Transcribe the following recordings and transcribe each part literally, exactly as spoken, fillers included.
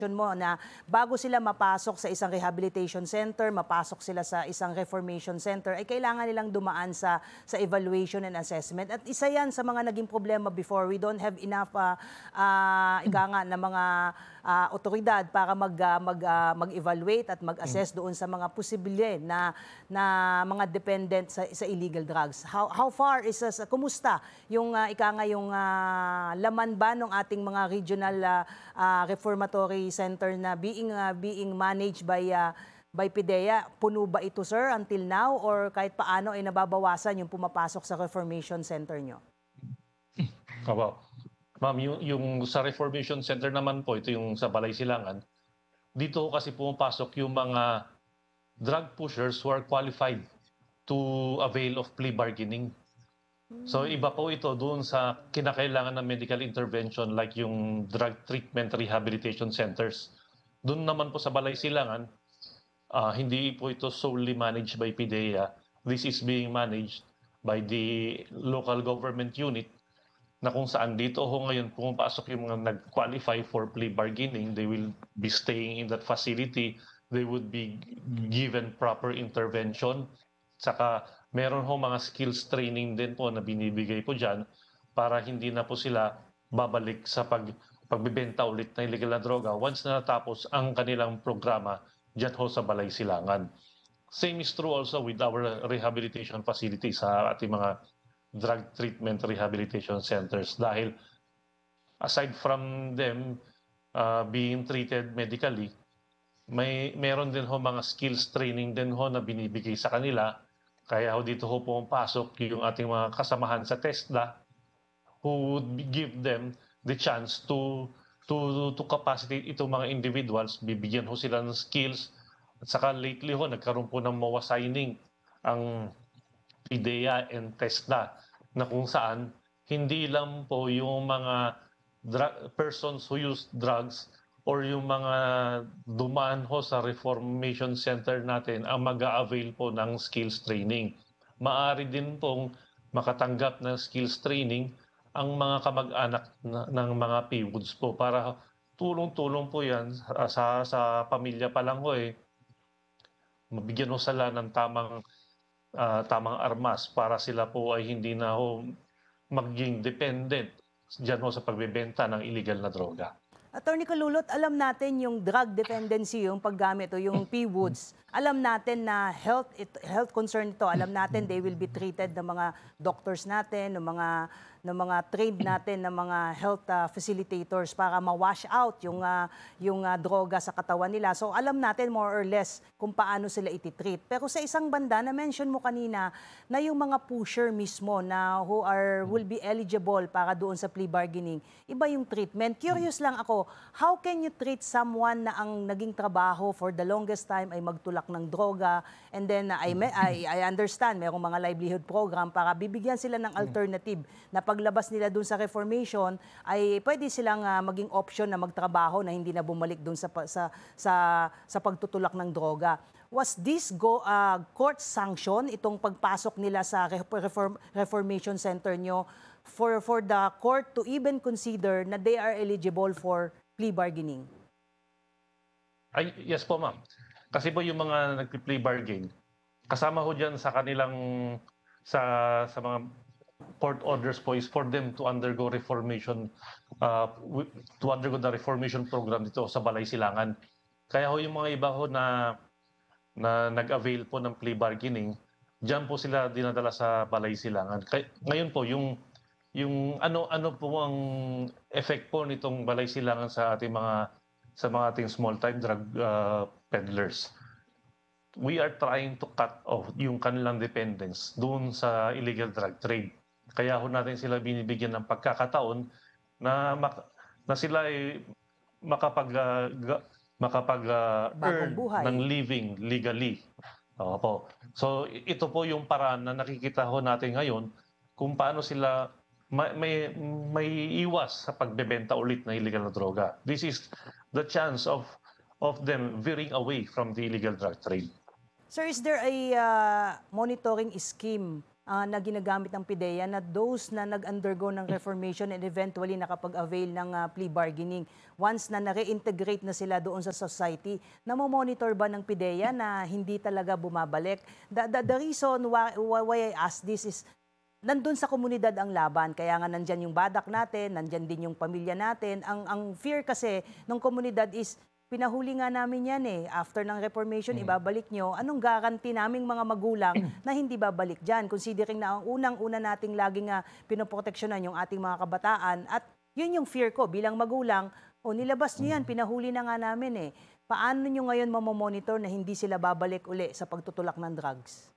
mo na bago sila mapasok sa isang rehabilitation center, mapasok sila sa isang reformation center, ay kailangan nilang dumaan sa sa evaluation and assessment. At isa yan sa mga naging problema before. We don't have enough uh, uh, ika nga na mga uh, otoridad para mag, uh, mag, uh, mag-evaluate at mag-assess doon sa mga posible na, na mga dependent sa, sa illegal drugs. How, how far is, uh, kumusta yung uh, ika nga yung uh, laman ba ng ating mga regional uh, uh, reformatory center na being uh, being managed by uh, by PIDEA? Puno ba ito, sir, until now, or kahit paano ay nababawasan yung pumapasok sa reformation center nyo? Opo. Ma'am, yung, yung sa reformation center naman po, ito yung sa Balay Silangan, dito kasi pumapasok yung mga drug pushers who are qualified to avail of plea bargaining. So iba po ito doon sa kinakailangan ng medical intervention like yung drug treatment rehabilitation centers. Doon naman po sa Balay Silangan, uh, hindi po ito solely managed by PIDEA. This is being managed by the local government unit na kung saan dito ho ngayon pumapasok yung mga nag-qualify for plea bargaining. They will be staying in that facility. They would be given proper intervention. Saka meron ho mga skills training din po na binibigay po dyan para hindi na po sila babalik sa pag, pagbibenta ulit ng illegal na droga once na natapos ang kanilang programa dyan ho sa Balay Silangan. Same is true also with our rehabilitation facilities sa ating mga drug treatment rehabilitation centers dahil aside from them uh, being treated medically, may meron din ho mga skills training din ho na binibigay sa kanila. Kaya ho dito ho pumapasok yung ating mga kasamahan sa TESDA who would give them the chance to to to capacitate itong mga individuals, bibigyan ho sila ng skills. At saka lately ho nagkaroon po ng M O A signing ang PIDEA and TESDA na kung saan hindi lang po yung mga persons who use drugs or yung mga dumaan ho sa reformation center natin ang mag-a-avail po ng skills training. Maaari din pong makatanggap ng skills training ang mga kamag-anak ng mga P W O Ds po para tulong-tulong po yan sa, sa pamilya pa lang ho eh. Mabigyan ho sila ng tamang, uh, tamang armas para sila po ay hindi na ho maging dependent dyan ho sa pagbebenta ng illegal na droga. Attorney Kalulot, alam natin yung drug dependency, yung paggamit o yung P W O Ds. Alam natin na health it, health concern ito. Alam natin they will be treated ng mga doctors natin, ng mga ng mga trained natin ng mga health uh, facilitators para ma-wash out yung uh, yung uh, droga sa katawan nila. So alam natin more or less kung paano sila ititreat. Pero sa isang banda, na-mention mo kanina na yung mga pusher mismo na who are will be eligible para doon sa plea bargaining, iba yung treatment. Curious lang ako, how can you treat someone na ang naging trabaho for the longest time ay magtulak ng droga, and then uh, I, I, I understand merong mga livelihood program para bibigyan sila ng alternative na paglabas nila dun sa reformation ay pwede silang uh, maging option na magtrabaho na hindi na bumalik dun sa, sa, sa, sa pagtutulak ng droga. Was this go, uh, court sanction itong pagpasok nila sa reform, reformation center nyo for, for the court to even consider na they are eligible for plea bargaining? Ay, yes po ma'am. Kasi po yung mga nag-plea bargain, kasama ho dyan sa kanilang, sa, sa mga court orders po is for them to undergo reformation, uh, to undergo the reformation program dito sa Balay Silangan. Kaya ho yung mga iba ho na, na nag-avail po ng plea bargaining, dyan po sila dinadala sa Balay Silangan. Kaya, ngayon po, yung, yung ano, ano po ang effect po nitong Balay Silangan sa ating mga, sa mga ating small-time drug uh, peddlers. We are trying to cut off yung kanilang dependence doon sa illegal drug trade. Kaya ho natin sila binibigyan ng pagkakataon na na sila ay makapag uh, makapag uh, earn ng living legally. Opo. So ito po yung paraan na nakikita ho natin ngayon kung paano sila may may, may iwas sa pagbebenta ulit ng illegal na droga. This is the chance of of them veering away from the illegal drug trade. Sir, is there a uh, monitoring scheme ah, na ginagamit ng PIDEA na those na nag-undergo ng reformation and eventually nakapag-avail ng ah, plea bargaining, once na na-reintegrate na sila doon sa society, namomonitor ba ng PIDEA na hindi talaga bumabalik? The, the, the reason why, why, why I ask this is nandun sa komunidad ang laban, kaya nga nandyan yung badak natin, nandyan din yung pamilya natin. Ang, ang fear kasi ng komunidad is, pinahuli nga namin yan eh. After ng reformation, ibabalik nyo. Anong guarantee naming mga magulang na hindi babalik dyan? Considering na ang unang-una nating laging uh, pinoproteksyonan yung ating mga kabataan. At yun yung fear ko bilang magulang, o nilabas nyo yan, pinahuli na nga namin eh. Paano nyo ngayon mamomonitor na hindi sila babalik uli sa pagtutulak ng drugs?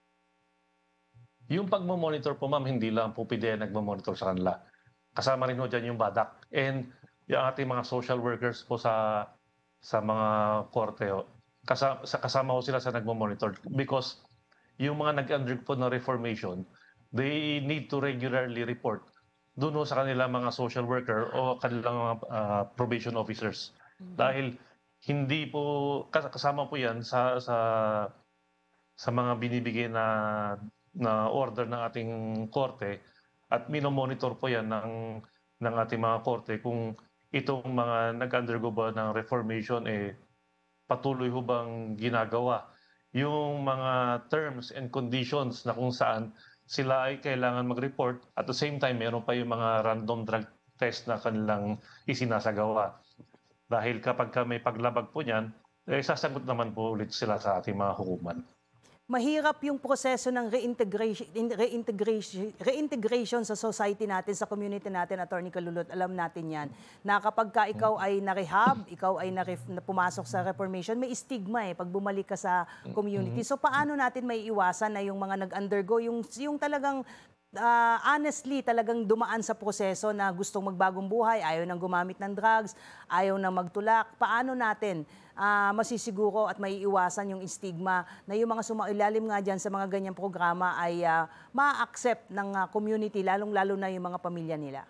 Yung pagmamonitor po, ma'am, hindi lang po PIDEA nagmamonitor sa kanila. Kasama rin ho dyan yung badak. And yung ating mga social workers po sa sa mga korte, ho, kasama, kasama ho sila sa nagmamonitor. Because yung mga nag-undergo po ng reformation, they need to regularly report doon ho sa kanila mga social worker o kanilang mga uh, probation officers. Mm-hmm. Dahil hindi po, kasama po yan sa, sa, sa mga binibigay na na order ng ating korte at minomonitor po yan ng, ng ating mga korte kung itong mga nag-undergo ba ng reformation eh patuloy ho bang ginagawa yung mga terms and conditions na kung saan sila ay kailangan mag-report at the same time meron pa yung mga random drug test na kanilang isinasagawa. Dahil kapag may paglabag po niyan, eh, sasagot naman po ulit sila sa ating mga hukuman. Mahirap yung proseso ng reintegration, reintegration, reintegration sa society natin, sa community natin, Attorney Kalulot. Alam natin yan, na kapag ka ikaw ay na-rehab, ikaw ay na pumasok sa reformation, may stigma eh, pag bumalik ka sa community. So paano natin may iwasan na yung mga nag-undergo, yung, yung talagang Uh, honestly, talagang dumaan sa proseso na gustong magbagong buhay, ayaw nang gumamit ng drugs, ayaw nang magtulak. Paano natin uh, masisiguro at maiiwasan yung stigma na yung mga sumailalim nga dyan sa mga ganyang programa ay uh, ma-accept ng uh, community, lalong-lalo na yung mga pamilya nila?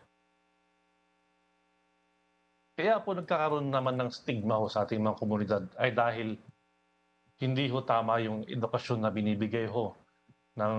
Kaya po nagkakaroon naman ng stigma ho sa ating mga komunidad ay dahil hindi ho tama yung edukasyon na binibigay ho ng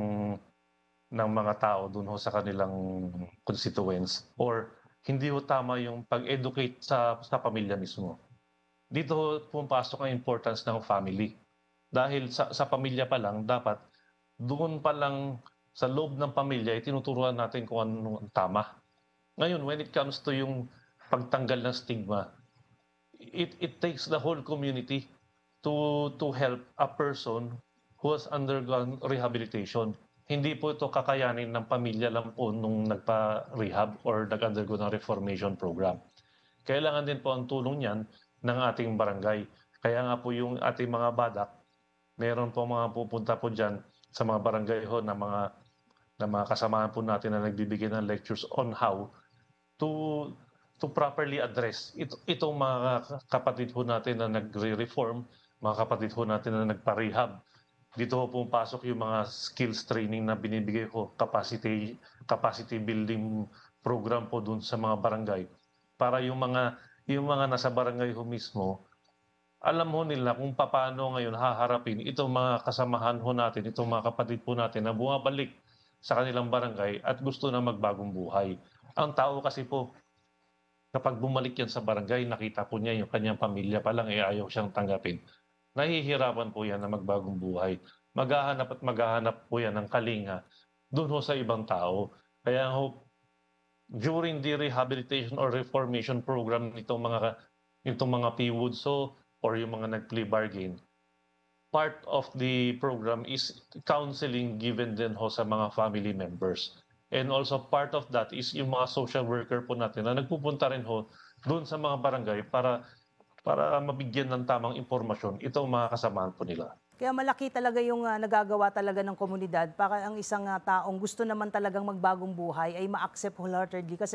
ng mga tao doon ho sa kanilang constituents or hindi ho tama yung pag-educate sa, sa pamilya mismo. Dito ho pumapasok ang importance ng family. Dahil sa, sa pamilya pa lang, dapat doon pa lang sa loob ng pamilya, itinuturuan natin kung ano ang tama. Ngayon, when it comes to yung pagtanggal ng stigma, it, it takes the whole community to, to help a person who has undergone rehabilitation. Hindi po ito kakayanin ng pamilya lang po nung nagpa-rehab or nag-undergo ng reformation program. Kailangan din po ang tulong niyan ng ating barangay. Kaya nga po yung ating mga badak, meron po mga pupunta po dyan sa mga barangay ho na mga, na mga kasamahan po natin na nagbibigay ng lectures on how to to properly address ito, itong mga kapatid ho natin na nagre-reform, mga kapatid ho natin na nagpa-rehab. Dito ho pumapasok yung mga skills training na binibigay ko, capacity capacity building program po dun sa mga barangay para yung mga yung mga nasa barangay ho mismo alam ho nila kung paano ngayon haharapin itong mga kasamahan ho natin, itong mga kapatid po natin na bumabalik sa kanilang barangay at gusto na magbagong buhay. Ang tao kasi po kapag bumalik yan sa barangay, nakita po niya yung kanyang pamilya pa lang eh ayaw siyang tanggapin. Nahihirapan po yan na magbagong buhay. Maghahanap at maghahanap po yan ng kalinga doon ho sa ibang tao. Kaya ho, during the rehabilitation or reformation program nitong mga, nitong mga P W O D S O or yung mga nag-plea bargain, part of the program is counseling given din ho sa mga family members. And also part of that is yung mga social worker po natin na nagpupunta rin ho doon sa mga barangay para para mabigyan ng tamang impormasyon itong mga kasamahan po nila. Kaya malaki talaga yung uh, nagagawa talaga ng komunidad para ang isang uh, taong gusto naman talagang magbagong buhay ay ma-accept wholeheartedly. Kasi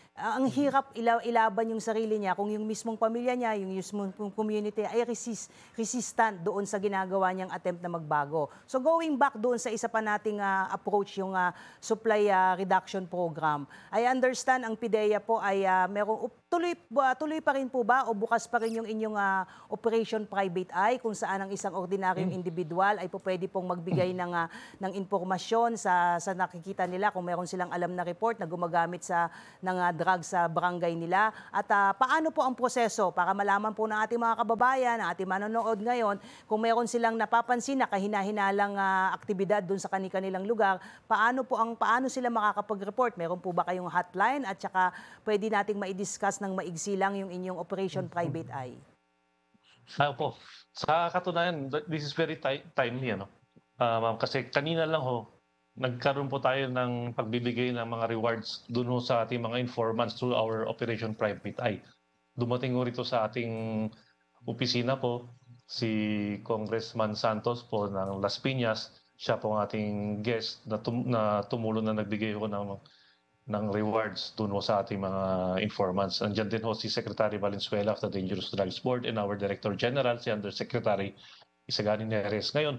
ah, ang hirap ila- ilaban yung sarili niya kung yung mismong pamilya niya, yung mismong community ay resist, resistant doon sa ginagawa niyang attempt na magbago. So going back doon sa isa pa nating ah, approach, yung ah, supply ah, reduction program, I understand ang PIDEA po ay ah, merong up- tuloy, ba- tuloy pa rin po ba o bukas pa rin yung inyong ah, Operation Private Eye kung saan ang isang ordinaryong individual ay po pwede pong magbigay ng, ah, ng impormasyon sa, sa nakikita nila kung meron silang alam na report na gumagamit sa ng ah, drugs sa barangay nila. At ah, paano po ang proseso para malaman po ng ating mga kababayan, ng ating manonood ngayon, kung meron silang napapansin na kahina-hinalang ah, aktibidad doon sa kanilang lugar, paano po ang paano sila makakapag-report? Meron po ba kayong hotline at saka pwede nating mai-discuss ng maigsi lang yung inyong Operation Private Eye? Ah, po. Sa katunayan, th- this is very ti- timely, ano? Ah, ma'am, kasi kanina lang ho, nagkaroon po tayo ng pagbibigay ng mga rewards dun ho sa ating mga informants through our Operation Private Eye. Dumating ho rito sa ating opisina po si Congressman Santos po ng Las Piñas. Siya po ang ating guest na, tum- na tumulong na nagbigay ho ng ng rewards dun ho sa ating mga informants. Andiyan din ho si Secretary Valenzuela of the Dangerous Drugs Board and our Director General, si Undersecretary Isagani Neres. Ngayon,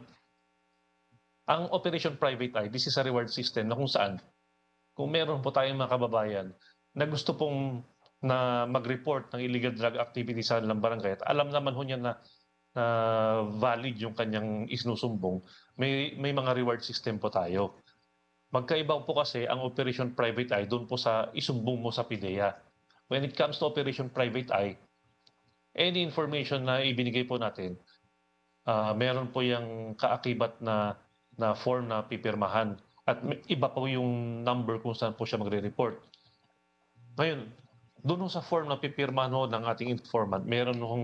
ang Operation Private Eye, this is a reward system na kung saan, kung meron po tayong mga kababayan na gusto pong na mag-report ng illegal drug activity sa kanilang barangay at alam naman ho niya na, na valid yung kanyang isinusumbong, may, may mga reward system po tayo. Magkaiba po kasi ang Operation Private Eye doon po sa isumbong mo sa PIDEA. When it comes to Operation Private Eye, any information na ibinigay po natin, ah, meron po yung kaakibat na na form na pipirmahan at may- iba po yung number kung saan po siya magre-report. Ngayon, doon ho sa form na pipirmahan ho ng ating informant, meron hong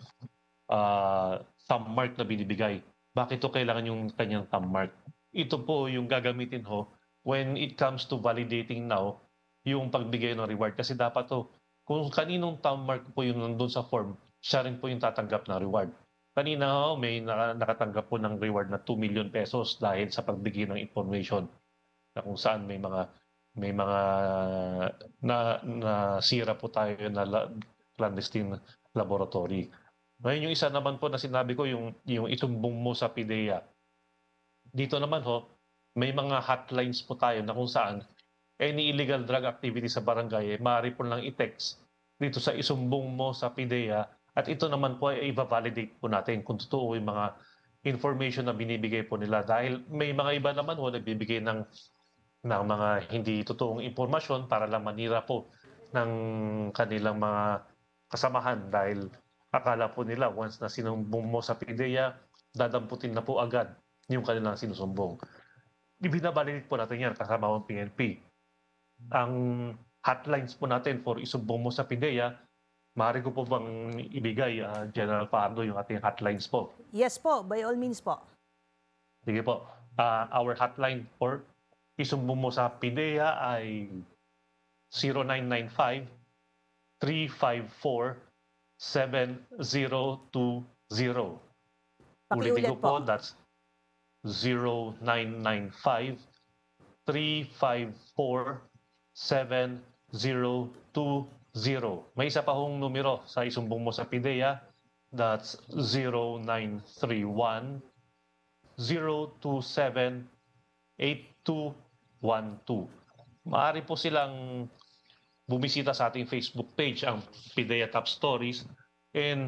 ah, thumb mark na binibigay. Bakit to kailangan yung kanyang thumb mark? Ito po yung gagamitin ho when it comes to validating now yung pagbigay ng reward. Kasi dapat to, kung kaninong thumb mark po yung nandun sa form, siya rin po yung tatanggap ng reward. Kanina ho, may naka- nakatanggap po ng reward na two million pesos dahil sa pagbigay ng information na kung saan may mga may mga na nasira po tayo na la- clandestine laboratory. Ngayon yung isa naman po na sinabi ko, yung, yung isumbong mo sa PIDEA. Dito naman ho, may mga hotlines po tayo na kung saan any illegal drug activity sa barangay, eh, maaari po lang i-text dito sa isumbong mo sa PIDEA at ito naman po ay i-validate po natin kung totoo yung mga information na binibigay po nila. Dahil may mga iba naman ho nagbibigay ng, ng mga hindi totoong impormasyon para lang manira po ng kanilang mga kasamahan dahil akala po nila once na sinumbong mo sa PIDEA, dadamputin na po agad yung kanilang sinusumbong. Ibinabalidate po natin yan kasama ang P N P. Ang hotlines po natin for isumbong mo sa PIDEA, maaari ko po bang ibigay, ah, General Paando, yung ating hotlines po? Yes po, by all means po. Sige po. Ah, our hotline for isumbong mo sa PIDEA ay zero nine nine five, three five four, seven zero two zero. Ulitin Pakiulit ko po, po. that's zero nine nine five, three five four, seven zero two zero. May isa pa hong numero sa isumbong mo sa PIDEA, that's zero nine three one, zero two seven, eight two one two. Maaari po silang bumisita sa ating Facebook page, ang PIDEA Top Stories, and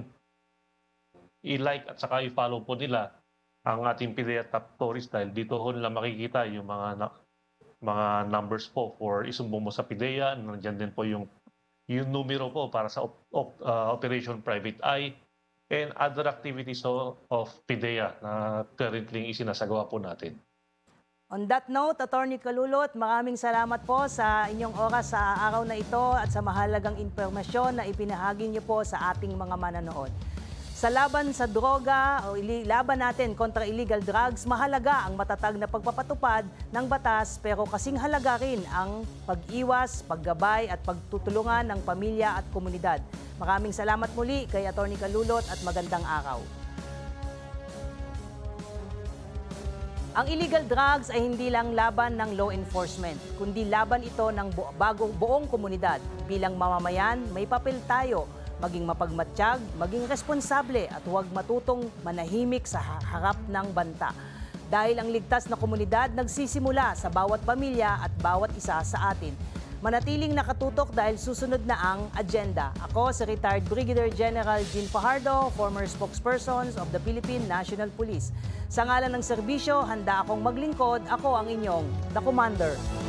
i-like at saka i-follow po nila ang ating PIDEA Top Stories dahil dito ho nila makikita yung mga na- mga numbers po for isumbong mo sa PIDEA. Nandiyan din po yung yung numero po para sa op- op- uh, Operation Private Eye and other activities of, of PIDEA na currently isinasagawa po natin. On that note, Attorney Kalulot, maraming salamat po sa inyong oras sa araw na ito at sa mahalagang impormasyon na ipinahagi niyo po sa ating mga mananood. Sa laban sa droga o ili- laban natin kontra illegal drugs, mahalaga ang matatag na pagpapatupad ng batas pero kasing halaga rin ang pag-iwas, paggabay at pagtutulungan ng pamilya at komunidad. Maraming salamat muli kay Attorney Kalulot at magandang araw. Ang illegal drugs ay hindi lang laban ng law enforcement, kundi laban ito ng bu- bago buong komunidad. Bilang mamamayan, may papel tayo, maging mapagmatsyag, maging responsable at huwag matutong manahimik sa ha- harap ng banta. Dahil ang ligtas na komunidad nagsisimula sa bawat pamilya at bawat isa sa atin. Manatiling nakatutok dahil susunod na ang agenda. Ako si retired Brigadier General Jean Fajardo, former spokespersons of the Philippine National Police. Sa ngalan ng serbisyo, handa akong maglingkod. Ako ang inyong The Commander.